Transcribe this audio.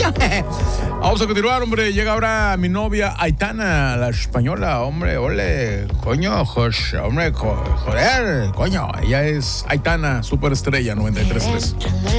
Vamos a continuar, hombre. Llega ahora mi novia Aitana, la española, hombre. Ole, coño, hombre, joder, coño. Ella es Aitana, superestrella 93.3.